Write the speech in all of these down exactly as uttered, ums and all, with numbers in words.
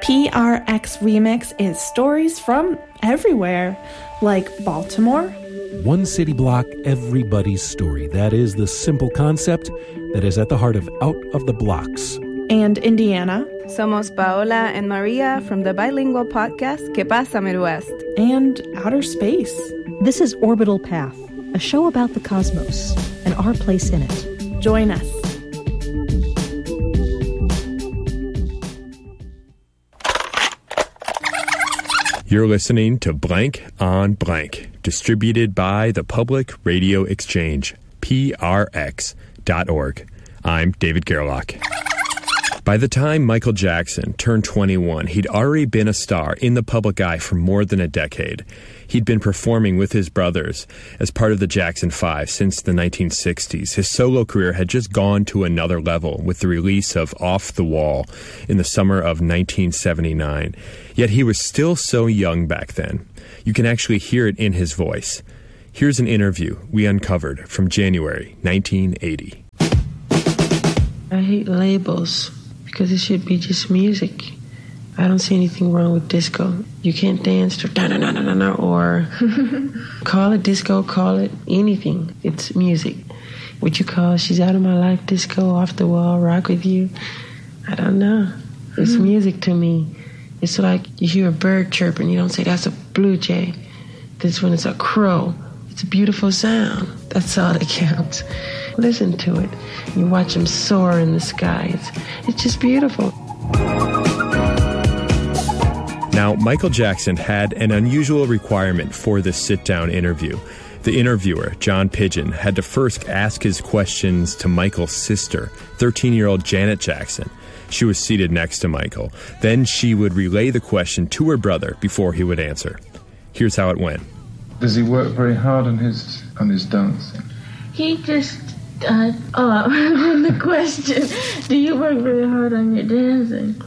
P R X Remix is stories from everywhere, like Baltimore. One city block, everybody's story. That is the simple concept that is at the heart of Out of the Blocks. And Indiana. Somos Paola and Maria from the bilingual podcast Que Pasa Midwest. And outer space. This is Orbital Path, a show about the cosmos and our place in it. Join us. You're listening to Blank on Blank, distributed by the Public Radio Exchange, P R X dot org. I'm David Gerlach. By the time Michael Jackson turned twenty-one, he'd already been a star in the public eye for more than a decade. He'd been performing with his brothers as part of the Jackson Five since the nineteen sixties. His solo career had just gone to another level with the release of Off the Wall in the summer of nineteen seventy-nine. Yet he was still so young back then. You can actually hear it in his voice. Here's an interview we uncovered from January nineteen eighty. I hate labels because it should be just music. I don't see anything wrong with disco. You can't dance to da-na-na-na-na or call it disco, call it anything. It's music. What you call She's Out of My Life disco, Off the Wall, Rock With You, I don't know. It's mm-hmm. music to me. It's like you hear a bird chirping, you don't say that's a blue jay. This one is a crow. It's a beautiful sound. That's all that counts. Listen to it. You watch them soar in the sky. It's, it's just beautiful. Now, Michael Jackson had an unusual requirement for this sit-down interview. The interviewer, John Pidgeon, had to first ask his questions to Michael's sister, thirteen-year-old Janet Jackson. She was seated next to Michael. Then she would relay the question to her brother before he would answer. Here's how it went. Does he work very hard on his on his dancing? He just, uh, oh, the question, do you work very hard on your dancing?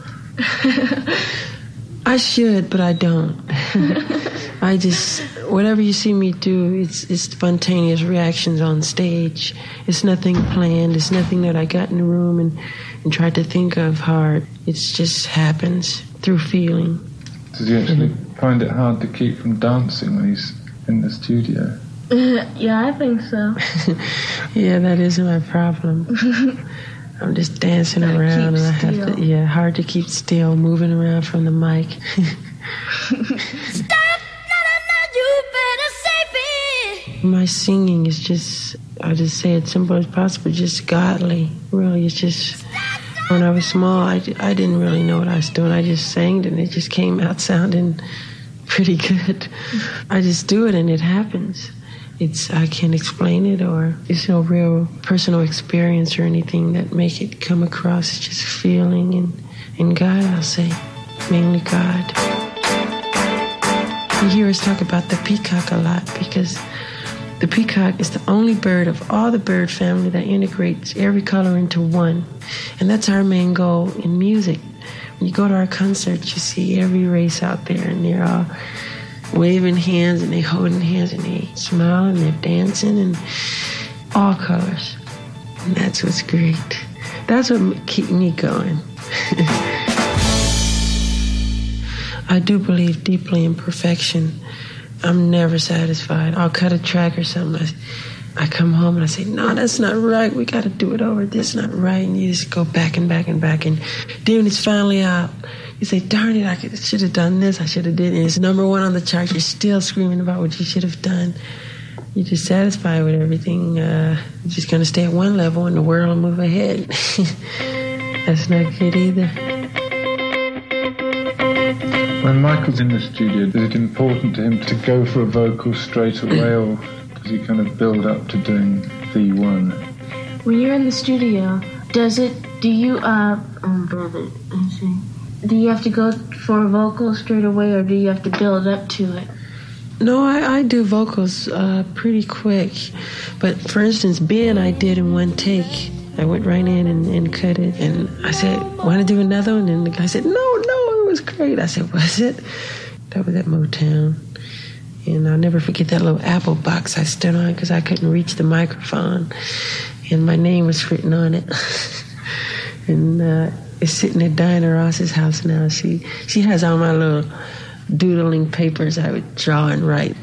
I should, but I don't. I just, whatever you see me do, it's, it's spontaneous reactions on stage. It's nothing planned. It's nothing that I got in the room and, and tried to think of hard. It just happens through feeling. Does he actually mm-hmm. find it hard to keep from dancing when he's in the studio? Uh, yeah, I think so. Yeah, that is my problem. I'm just dancing around and I have still. to, yeah, hard to keep still, moving around from the mic. Stop! No, no, no, you better save me! My singing is just, I just say it simple as possible, just godly. Really, it's just, when I was small, I, I didn't really know what I was doing. I just sang it and it just came out sounding pretty good. I just do it and it happens. It's, I can't explain it, or it's no real personal experience or anything that make it come across. It's just feeling and, and God, I'll say, mainly God. You hear us talk about the peacock a lot because the peacock is the only bird of all the bird family that integrates every color into one. And that's our main goal in music. When you go to our concerts, you see every race out there and they're all waving hands and they holding hands and they smile and they're dancing and all colors. And that's what's great. That's what keeps me going. I do believe deeply in perfection. I'm never satisfied. I'll cut a track or something. I, I come home and I say, no, that's not right. We got to do it over. This is not right. And you just go back and back and back. And then when it's finally out, you say, darn it, I should have done this, I should have did it. And it's number one on the chart. You're still screaming about what you should have done. You're just satisfied with everything. Uh, you're just going to stay at one level and the world will move ahead. That's not good either. When Michael's in the studio, is it important to him to go for a vocal straight away, or does he kind of build up to doing V one? When you're in the studio, does it, do you, uh, um, brother, let's see. Do you have to go for a vocal straight away, or do you have to build up to it? No, I, I do vocals uh, pretty quick. But for instance, Ben, I did in one take. I went right in and, and cut it. And I said, want to do another one? And the guy said, no, no, it was great. I said, was it? That was at Motown. And I'll never forget that little apple box I stood on because I couldn't reach the microphone. And my name was written on it. And uh, is sitting at Diana Ross's house now. She she has all my little doodling papers I would draw and write.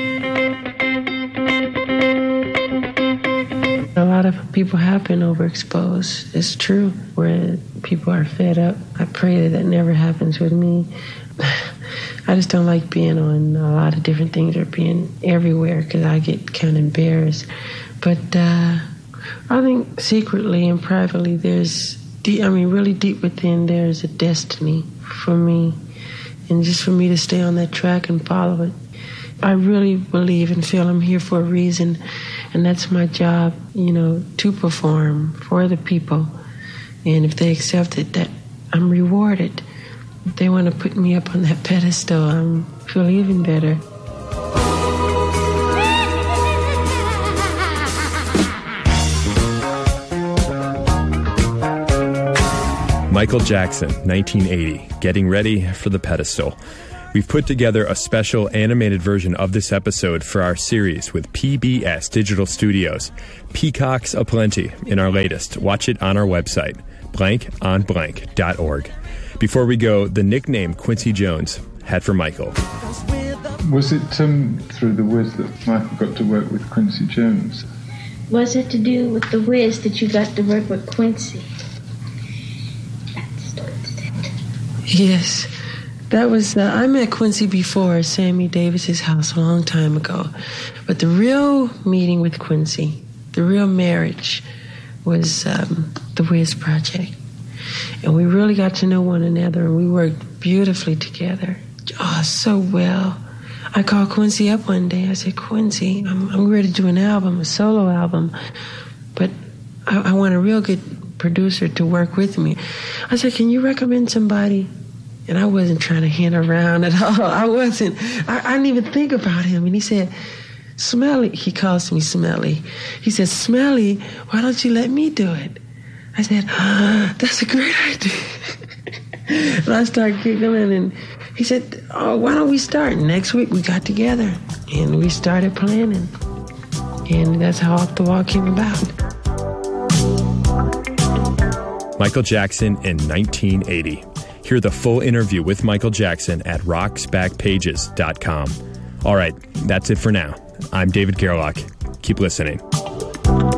A lot of people have been overexposed. It's true, where people are fed up. I pray that that never happens with me. I just don't like being on a lot of different things or being everywhere because I get kind of embarrassed. But uh, I think secretly and privately there's, deep, I mean, really deep within there's a destiny for me. And just for me to stay on that track and follow it. I really believe and feel I'm here for a reason. And that's my job, you know, to perform for the people. And if they accept it, that I'm rewarded. If they want to put me up on that pedestal, I feel even better. Michael Jackson, nineteen eighty, Getting Ready for the Pedestal. We've put together a special animated version of this episode for our series with P B S Digital Studios. Peacocks aplenty in our latest. Watch it on our website, blank on blank dot org. Before we go, the nickname Quincy Jones had for Michael. Was it um, through The Wiz that Michael got to work with Quincy Jones? Was it to do with The Wiz that you got to work with Quincy? Yes. That was, uh, I met Quincy before at Sammy Davis's house a long time ago. But the real meeting with Quincy, the real marriage, was um, the Wiz Project. And we really got to know one another, and we worked beautifully together. Oh, so well. I called Quincy up one day. I said, Quincy, I'm, I'm ready to do an album, a solo album, but I, I want a real good producer to work with me. I said, can you recommend somebody? And I wasn't trying to hint around at all. I wasn't. I, I didn't even think about him. And he said, Smelly. He calls me Smelly. He said, Smelly, why don't you let me do it? I said, oh, that's a great idea. And I started giggling. And he said, oh, why don't we start? Next week we got together. And we started planning. And that's how Off the Wall came about. Michael Jackson in nineteen eighty. Hear the full interview with Michael Jackson at rocks back pages dot com. All right, that's it for now. I'm David Gerlach. Keep listening.